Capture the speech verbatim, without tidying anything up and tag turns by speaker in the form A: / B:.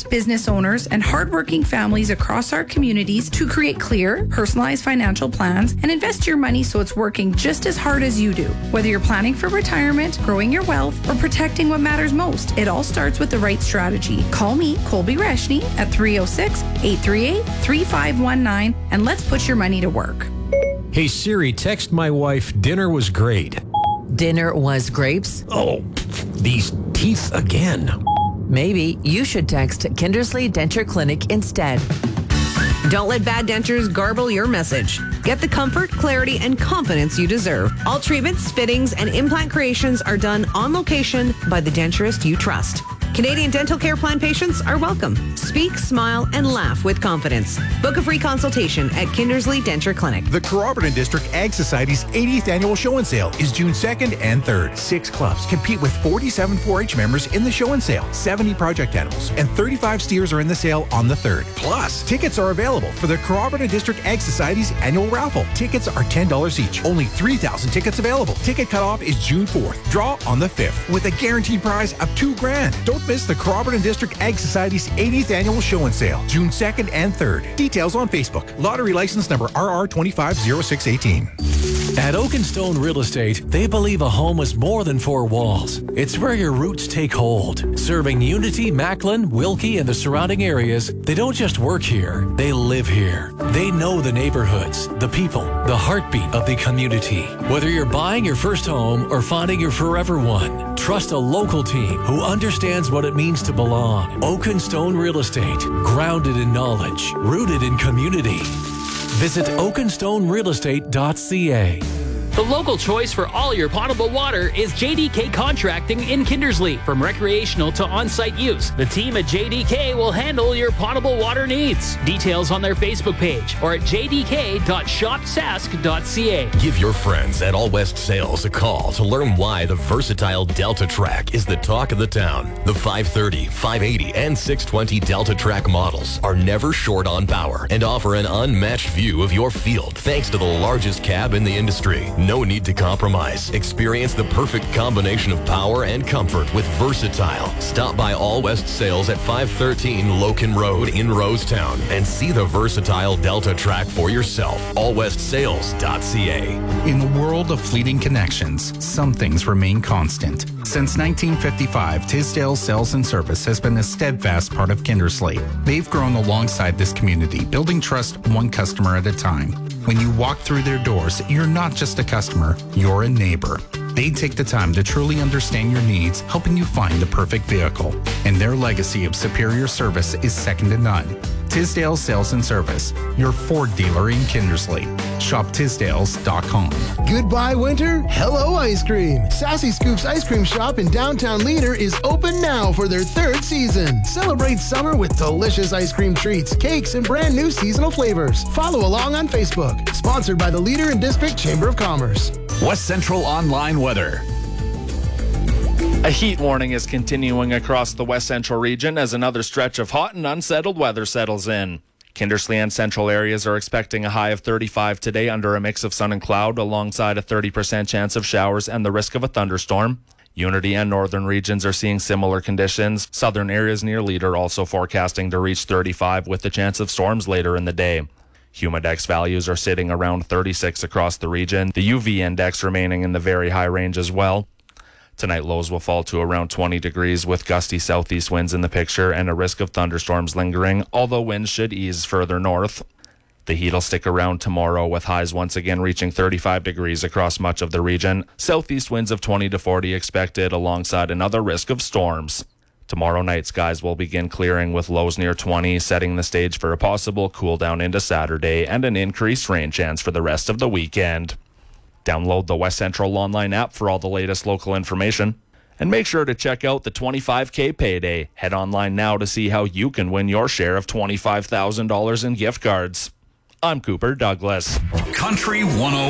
A: business owners, and hardworking families across our communities to create clear, personalized financial plans and invest your money so it's working just as hard as you do. Whether you're planning for retirement, growing your wealth, or protecting what matters most, it all starts with the right strategy. Call me, Colby Reshny, at three oh six, eight three eight, three five one nine, and let's put your money to work.
B: Hey Siri, text my wife, dinner was great.
C: Dinner was grapes?
B: Oh, these teeth again.
C: Maybe you should text Kindersley Denture Clinic instead.
D: Don't let bad dentures garble your message. Get the comfort, clarity, and confidence you deserve. All treatments, fittings, and implant creations are done on location by the denturist you trust. Canadian Dental Care Plan patients are welcome. Speak, smile, and laugh with confidence. Book a free consultation at Kindersley Denture Clinic.
E: The Carrollton District Ag Society's eightieth Annual Show and Sale is June second and third. Six clubs compete with forty-seven four H members in the show and sale. seventy project animals and thirty-five steers are in the sale on the third. Plus, tickets are available for the Carrollton District Ag Society's annual raffle. Tickets are ten dollars each. Only three thousand tickets available. Ticket cutoff is June fourth. Draw on the fifth with a guaranteed prize of two grand. Don't miss the Carrollton District Ag Society's eightieth Annual Show and Sale, June second and third. Details on Facebook. Lottery license number R R two five zero six one eight.
B: At Oakenstone Real Estate, they believe a home is more than four walls. It's where your roots take hold. Serving Unity, Macklin, Wilkie, and the surrounding areas, they don't just work here, they live here. They know the neighborhoods, the people, the heartbeat of the community. Whether you're buying your first home or finding your forever one, trust a local team who understands what it means to belong. Oakenstone Real Estate, grounded in knowledge, rooted in community. Visit oakenstone real estate dot c a.
F: The local choice for all your potable water is J D K Contracting in Kindersley. From recreational to on-site use, the team at J D K will handle your potable water needs. Details on their Facebook page or at j d k dot shop sask dot c a.
G: Give your friends at All West Sales a call to learn why the versatile Delta Track is the talk of the town. The five thirty, five eighty, and six twenty Delta Track models are never short on power and offer an unmatched view of your field thanks to the largest cab in the industry. No need to compromise. Experience the perfect combination of power and comfort with Versatile. Stop by All West Sales at five thirteen Loken Road in Rosetown and see the Versatile Delta Track for yourself. all west sales dot c a.
H: In a world of fleeting connections, some things remain constant. Since nineteen fifty-five, Tisdale Sales and Service has been a steadfast part of Kindersley. They've grown alongside this community, building trust one customer at a time. When you walk through their doors, you're not just a customer, you're a neighbor. They take the time to truly understand your needs, helping you find the perfect vehicle. And their legacy of superior service is second to none. Tisdale Sales and Service, your Ford dealer in Kindersley. Shop tisdales dot com.
I: Goodbye, winter. Hello, ice cream. Sassy Scoops Ice Cream Shop in downtown Leader is open now for their third season. Celebrate summer with delicious ice cream treats, cakes, and brand new seasonal flavors. Follow along on Facebook. Sponsored by the Leader and District Chamber of Commerce.
J: West Central Online Weather.
K: A heat warning is continuing across the West Central region as another stretch of hot and unsettled weather settles in. Kindersley and central areas are expecting a high of thirty-five today under a mix of sun and cloud alongside a thirty percent chance of showers and the risk of a thunderstorm. Unity and northern regions are seeing similar conditions. Southern areas near Leader also forecasting to reach thirty-five with the chance of storms later in the day. Humidex values are sitting around thirty-six across the region, the U V index remaining in the very high range as well. Tonight, lows will fall to around twenty degrees with gusty southeast winds in the picture and a risk of thunderstorms lingering, although winds should ease further north. The heat will stick around tomorrow with highs once again reaching thirty-five degrees across much of the region. Southeast winds of twenty to forty expected alongside another risk of storms. Tomorrow night, skies will begin clearing with lows near twenty, setting the stage for a possible cool down into Saturday and an increased rain chance for the rest of the weekend. Download the West Central Online app for all the latest local information. And make sure to check out the twenty-five K payday. Head online now to see how you can win your share of twenty-five thousand dollars in gift cards. I'm Cooper Douglas.
J: Country one oh